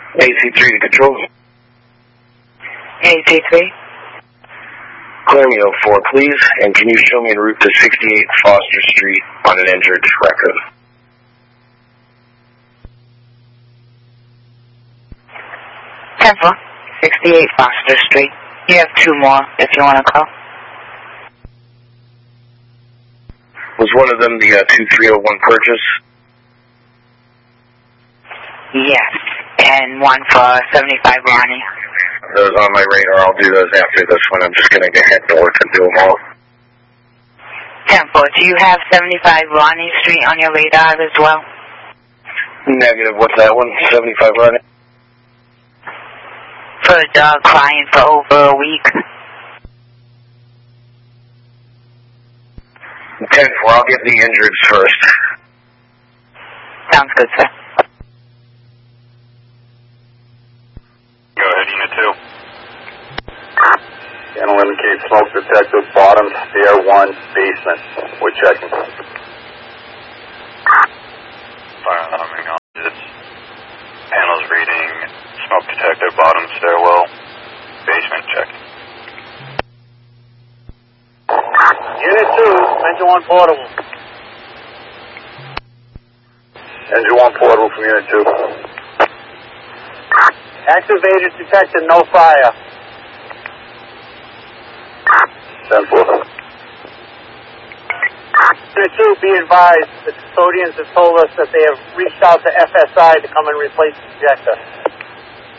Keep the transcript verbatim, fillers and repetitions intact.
A C three to control. A C three. Clear me oh four, please, and can you show me en route to sixty-eight Foster Street on an injured record? ten four, sixty-eight Foster Street. You have two more if you want to call. Was one of them the uh, two three oh one purchase? Yes, and one for seventy-five Ronnie. Those on my radar. I'll do those after this one. I'm just going to go ahead and work and do them all. ten four, do you have seventy-five Ronnie Street on your radar as well? Negative. What's that one? seventy-five Ronnie? For a dog crying for over a week. ten four, I'll get the injured first. Sounds good, sir. Go ahead, Unit two. Channel indicate smoke detected, bottom, stair one, basement. We're checking. Fire alarming on digits. Panels reading, smoke detector, bottom, stairwell, basement, checking. Unit two, engine one portable. Engine one portable from Unit two. Activated detected, no fire. ten four. Unit two, be advised, the custodians have told us that they have reached out to F S I to come and replace the projector.